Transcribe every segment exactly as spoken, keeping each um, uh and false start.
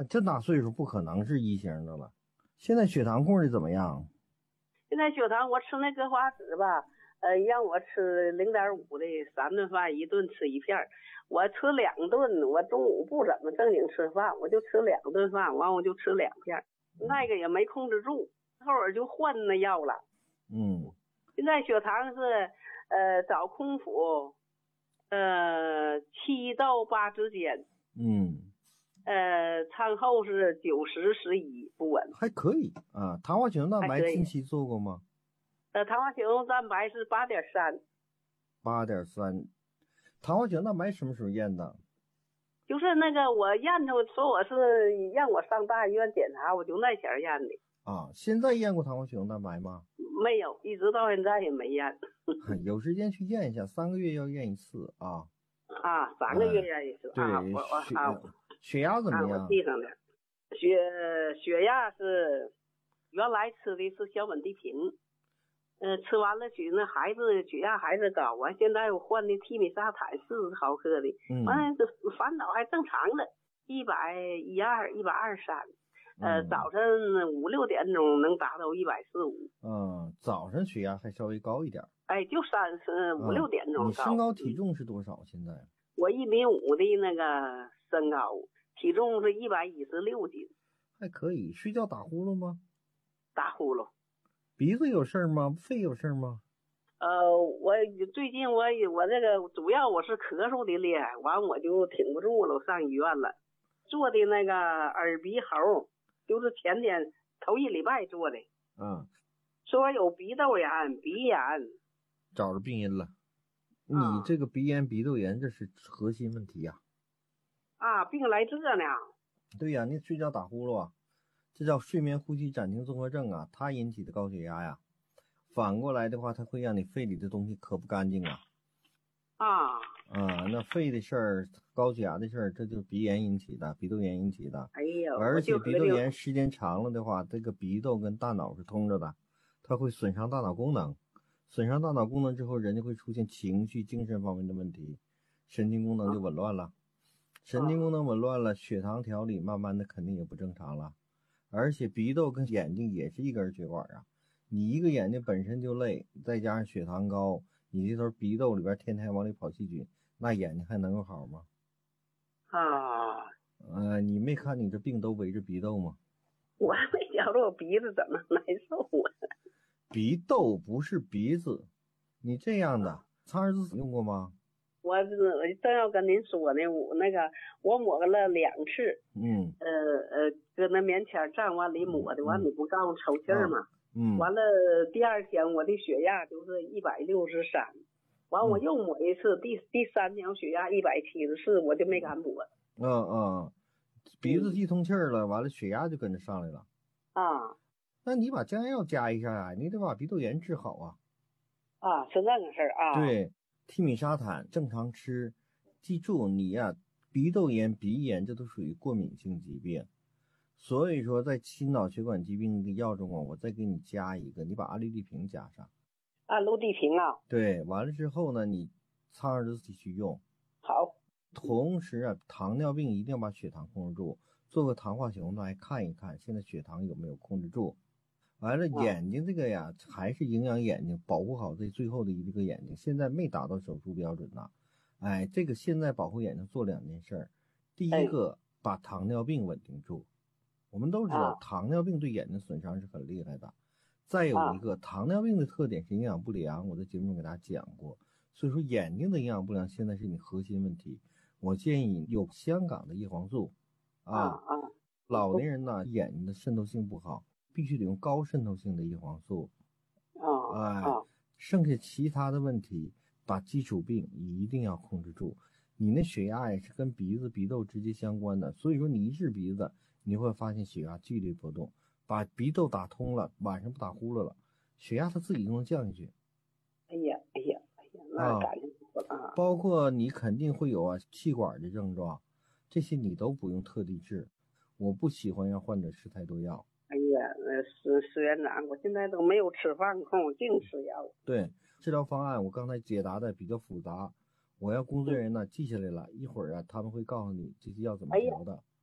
这大岁数不可能是一型的了。现在血糖控制怎么样？ 现在血糖我吃那格华子吧，呃，让我吃零点五的三顿饭，一顿吃一片，我吃两顿，我中午不怎么正经吃饭，我就吃两顿饭，完我就吃两片，那个也没控制住，后儿就换那药了。 嗯， 现在血糖是呃早空腹，呃七到八之间， 嗯， 呃餐后是九十十一不稳， 还可以啊。糖化血红蛋白还可以近期做过吗？ 呃糖化血红蛋白是八点三。 八点三，糖化血红蛋白什么时候验的？ 就是那个我验出说我是让我上大医院检查，我就那前儿验的。 啊，现在验过糖化血红蛋白吗？ 没有，一直到现在也没验。 有时间去验一下，三个月要验一次啊。 啊，三个月验一次、 对， 啊。我我血啊， 血压怎么啊、 样？ 我记上了，血血压是原来吃的是小本地平，呃，吃完了血那孩子血压还是高，完现在我换的替米沙坦四十毫克的，完了这烦恼还正常的，一百一二一百二三。呃， 嗯、 早晨五六点钟能达到一百四五。 嗯，早上血压还稍微高一点。 哎，就三十五六点钟高。 你身高体重是多少？现在？ 我一米五的那个身高，体重是一百一十六斤。 还可以。睡觉打呼噜吗？ 打呼噜。 鼻子有事吗？肺有事吗？ 呃，我最近我我这个主要我是咳嗽的厉害，完我就挺不住了，我上医院了，做的那个耳鼻喉。就是前天头一礼拜做的， 嗯， 说有鼻窦炎、鼻炎， 找着病因了。你啊、 这个鼻炎、鼻窦炎，这是核心问题呀、 啊。啊，病来这呢？ 对呀，你睡觉打呼噜啊，这叫睡眠呼吸暂停综合症啊，它引起的高血压呀。反过来的话，它会让你肺里的东西咳不干净啊。 啊啊，那肺的事儿、高血压的事儿，这就是鼻炎引起的，鼻窦炎引起的。 哎呀， 而且鼻窦炎时间长了的话，这个鼻窦跟大脑是通着的，它会损伤大脑功能，损伤大脑功能之后，人就会出现情绪、精神方面的问题，神经功能就紊乱了，神经功能紊乱了，血糖调理慢慢的肯定也不正常了。而且鼻窦跟眼睛也是一根血管啊，你一个眼睛本身就累，再加上血糖高，你这头鼻窦里边天天往里跑细菌，那眼睛还能够好吗？ 啊， 呃，你没看你这病都围着鼻窦吗？ 我还没觉着我鼻子怎么难受啊。 鼻窦不是鼻子，你这样的苍耳子用过吗？ 我正要跟您说呢，我那个我抹了两次， 嗯， 呃呃，搁那棉签站往里抹的，完、嗯、你不告诉抽气儿吗？ 嗯， 完了第二天我的血压就是一百六十三，完我又抹一次，第第三天血压一百七十四，我就没敢抹。 嗯嗯，鼻子一通气儿了，完了血压就跟着上来了。 啊， 那你把降压药加一下啊，你得把鼻窦炎治好啊。 啊，是那个事儿啊。 对，替米沙坦正常吃，记住你呀、啊，鼻窦炎、鼻炎这都属于过敏性疾病，所以说在心脑血管疾病的药中啊，我再给你加一个，你把阿氯地平加上。 阿氯地平啊。 对，完了之后呢，你苍耳子去用。 好。 同时啊，糖尿病一定要把血糖控制住，做个糖化血红蛋白看一看现在血糖有没有控制住。完了，眼睛这个呀，还是营养眼睛，保护好这最后的一个眼睛。现在没达到手术标准呐，哎，这个现在保护眼睛做两件事儿。第一个，把糖尿病稳定住。我们都知道，糖尿病对眼睛损伤是很厉害的。再有一个，糖尿病的特点是营养不良，我在节目中给大家讲过。所以说，眼睛的营养不良现在是你核心问题。我建议有香港的叶黄素啊，老年人呢眼睛的渗透性不好，必须得用高渗透性的叶黄素。 啊， 哎，剩下其他的问题，把基础病一定要控制住。你那血压也是跟鼻子、鼻窦直接相关的，所以说你一治鼻子，你会发现血压剧烈波动。把鼻窦打通了，晚上不打呼噜了，血压它自己就能降下去。 哎呀，哎呀，哎呀，那感觉不错啊。 包括你肯定会有啊气管的症状，这些你都不用特地治。我不喜欢让患者吃太多药。 哎呀，呃，石石院长，我现在都没有吃饭空，净吃药。 对，治疗方案我刚才解答的比较复杂，我要工作人员呢记下来了，一会儿啊他们会告诉你这些药怎么调的。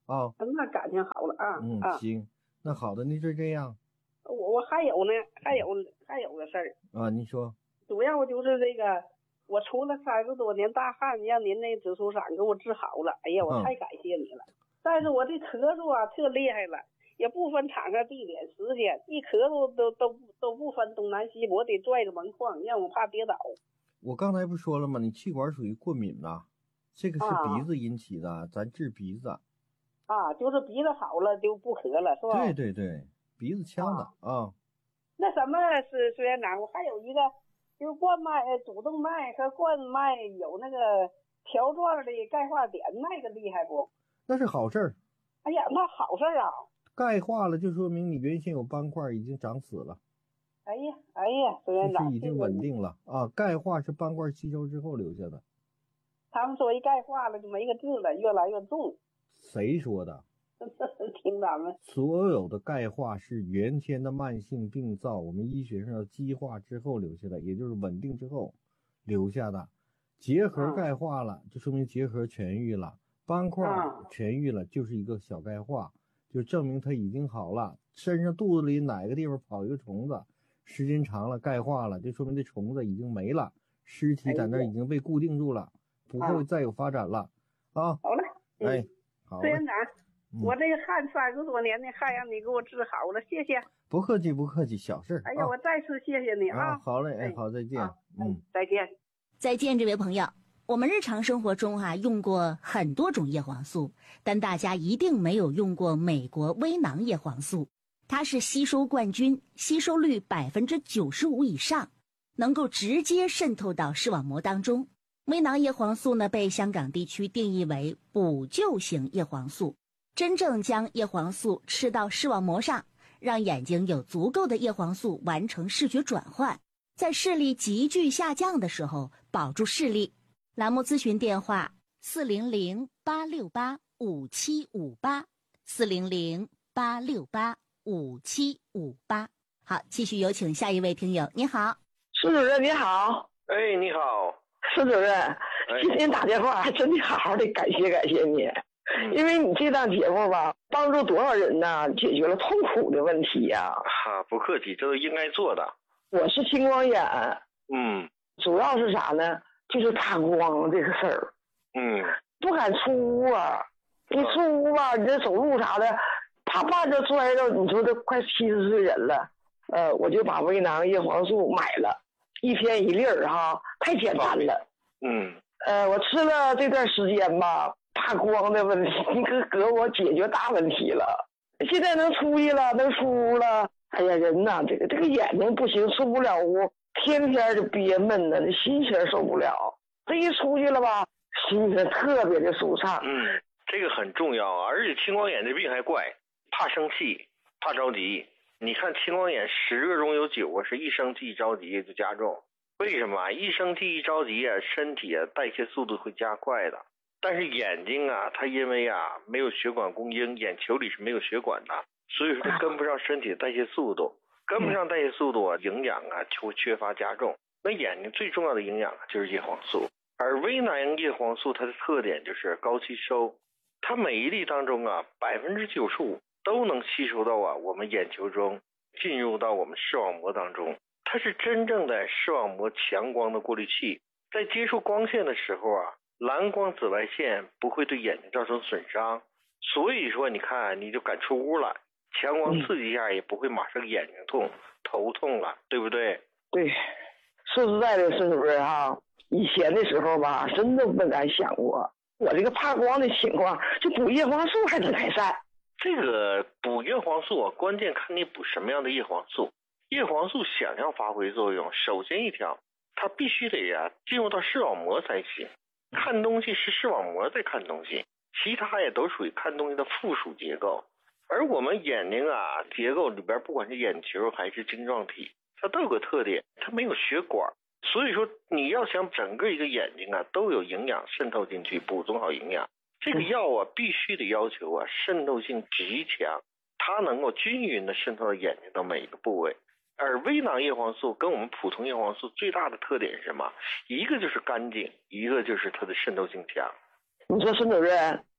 啊。 那感情好了啊。 嗯， 啊行，那好的，那就这样。 我我还有呢，还有还有个事儿啊，你说。 主要就是这个，我出了三十多年大汗，让您那紫苏散给我治好了，哎呀，我太感谢你了。嗯、但是我这咳嗽啊，特厉害了，也不分场合、地点、时间，一咳嗽都都都不分东南西，我得拽着门框，让我怕跌倒。 我刚才不说了吗？你气管属于过敏了，这个是鼻子引起的，啊、咱治鼻子。 啊，就是鼻子好了就不咳了，是吧？ 对对对，鼻子呛的啊。啊那什么是虽然长，我还有一个就是冠脉、呃主动脉和冠脉有那个条状的钙化点，那个厉害不？ 那是好事儿。 哎呀，那好事儿啊！ 钙化了就说明你原先有斑块已经长死了。 哎呀哎呀，孙院长， 是已经稳定了啊！钙化是斑块吸收之后留下的。 他们说一钙化了就没个治了，越来越重。 谁说的？ 听咱们。 所有的钙化是原先的慢性病灶，我们医学上要激化之后留下的，也就是稳定之后留下的。结核钙化了，就说明结核痊愈了；斑块痊愈了，就是一个小钙化，就证明它已经好了。身上肚子里哪个地方跑一个虫子，时间长了钙化了，就说明这虫子已经没了，尸体在那儿已经被固定住了，不会再有发展了。啊， 好了， 哎，好了。 院长。我这个汗三十多年的汗让你给我治好了，谢谢。 不客气不客气，小事。 哎呀，啊、我再次谢谢你啊！ 啊好嘞，哎，好，再见。 啊、 嗯， 再见， 再见，这位朋友。我们日常生活中啊用过很多种叶黄素，但大家一定没有用过美国微囊叶黄素，它是吸收冠军，吸收率百分之九十五以上，能够直接渗透到视网膜当中。微囊叶黄素呢，被香港地区定义为补救型叶黄素。真正将叶黄素吃到视网膜上，让眼睛有足够的叶黄素完成视觉转换，在视力急剧下降的时候保住视力。栏目咨询电话四零零八六八五七五八四零零八六八五七五八。好，继续有请下一位听友。你好， 施主任你好。 哎，你好， 施主任，今天打电话还真得好好的感谢感谢你。因为你这档节目吧，帮助多少人呢？解决了痛苦的问题呀、啊！ 哈、啊，不客气，这都应该做的。 我是青光眼， 嗯， 主要是啥呢？就是怕光这个事儿。 嗯， 不敢出屋啊，一出屋吧，你这走路啥的，啪啪就摔着。你说这快七十岁人了，呃，我就把微囊叶黄素买了，一天一粒儿哈，太简单了。 嗯， 呃，我吃了这段时间吧。怕光的问题，你可给我解决大问题了。现在能出去了，能出屋了。哎呀，人呐，这个这个眼睛不行，出不了屋，天天就憋闷呢，那心情受不了。这一出去了吧，心情特别的舒畅。 嗯，这个很重要啊。而且青光眼这病还怪，怕生气，怕着急。你看青光眼十个中有九个是一生气一着急就加重。为什么？一生气一着急啊，身体啊代谢速度会加快的。但是眼睛啊，它因为啊没有血管供应，眼球里是没有血管的，所以说它跟不上身体的代谢速度，跟不上代谢速度啊，营养啊就会缺乏加重。那眼睛最重要的营养就是叶黄素，而微囊叶黄素它的特点就是高吸收，它每一粒当中啊百分之九十五都能吸收到啊我们眼球中，进入到我们视网膜当中，它是真正的视网膜强光的过滤器，在接触光线的时候啊。蓝光紫外线不会对眼睛造成损伤，所以说你看你就敢出屋了，强光刺激一下也不会马上眼睛痛、头痛了，对不对？ 对，说实在的，孙主任哈，以前的时候吧，真的不敢想过我这个怕光的情况，就补叶黄素还能改善。 这个补叶黄素啊，关键看你补什么样的叶黄素。叶黄素想要发挥作用，首先一条，它必须得呀、啊、进入到视网膜才行。看东西是视网膜在看东西，其他也都属于看东西的附属结构。而我们眼睛啊结构里边，不管是眼球还是晶状体，它都有个特点，它没有血管。所以说你要想整个一个眼睛啊都有营养渗透进去，补充好营养，这个药啊必须得要求啊渗透性极强，它能够均匀的渗透到眼睛的每一个部位。而微囊叶黄素跟我们普通叶黄素最大的特点是什么？一个就是干净，一个就是它的渗透性强。 你说孙主任，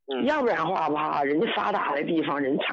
要不然的话吧，人家发达的地方人